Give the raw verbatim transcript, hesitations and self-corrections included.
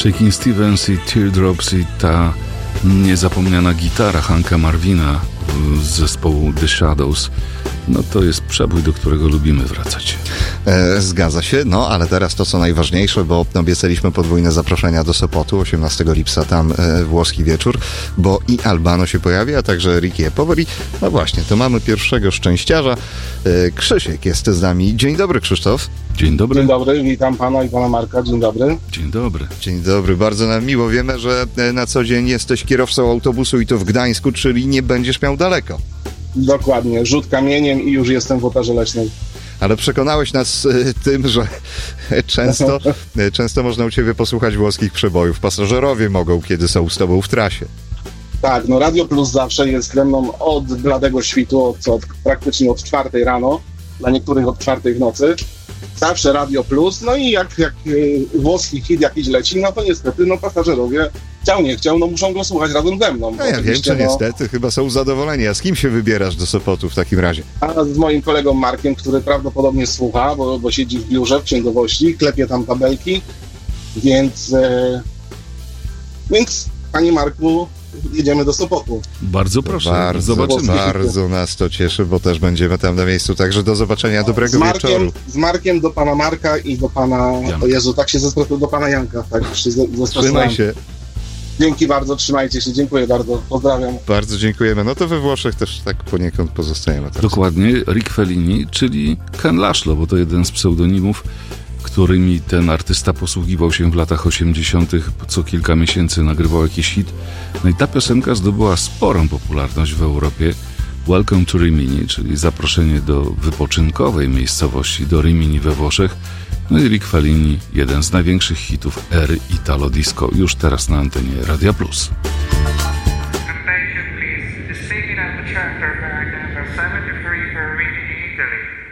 Shakin' Stevens i Teardrops i ta niezapomniana gitara Hanka Marvina z zespołu The Shadows. No to jest przebój, do którego lubimy wracać. E, zgadza się, no ale teraz to co najważniejsze, bo obiecaliśmy podwójne zaproszenia do Sopotu, osiemnastego lipca tam e, włoski wieczór, bo i Albano się pojawi, a także Ricky Poveri. No właśnie, to mamy pierwszego szczęściarza. E, Krzysiek jest z nami. Dzień dobry, Krzysztof. Dzień dobry. Dzień dobry, witam pana i pana Marka. Dzień dobry. Dzień dobry. Dzień dobry, bardzo nam miło. Wiemy, że na co dzień jesteś kierowcą autobusu i to w Gdańsku, czyli nie będziesz miał daleko. Dokładnie, rzut kamieniem i już jestem w Operze Leśnej. Ale przekonałeś nas y, tym, że często, y, często można u ciebie posłuchać włoskich przebojów. Pasażerowie mogą, kiedy są z tobą w trasie. Tak, no Radio Plus zawsze jest ze mną od bladego świtu, od, od, praktycznie od czwartej rano, dla niektórych od czwartej w nocy. Zawsze Radio Plus, no i jak, jak y, włoski hit jakiś leci, no to niestety no pasażerowie chciał, nie chciał, no muszą go słuchać razem ze mną. No ja wiem, że no, niestety chyba są zadowoleni. A z kim się wybierasz do Sopotu w takim razie? A z moim kolegą Markiem, który prawdopodobnie słucha, bo, bo siedzi w biurze w księgowości, klepie tam tabelki, więc, e, więc panie Marku, jedziemy do Sopotu. Bardzo proszę, bardzo, zobaczymy. Bardzo nas to cieszy, bo też będziemy tam na miejscu. Także do zobaczenia, dobrego z Markiem, wieczoru. Z Markiem do pana Marka i do pana... Janka. O Jezu, tak się zestresował, do pana Janka. Tak się zestresowałem. Trzymaj się. Dzięki bardzo, trzymajcie się, dziękuję bardzo, pozdrawiam. Bardzo dziękujemy. No to we Włoszech też tak poniekąd pozostajemy. Teraz. Dokładnie, Rick Fellini, czyli Ken Laszlo, bo to jeden z pseudonimów, którymi ten artysta posługiwał się w latach osiemdziesiątych. Co kilka miesięcy nagrywał jakiś hit. No i ta piosenka zdobyła sporą popularność w Europie. Welcome to Rimini, czyli zaproszenie do wypoczynkowej miejscowości, do Rimini we Włoszech. No i Rick Fellini, jeden z największych hitów ery Italo Disco, już teraz na antenie Radia Plus. Attention please, the safety of the tractor bag number seventy-three for Rimini, Italy.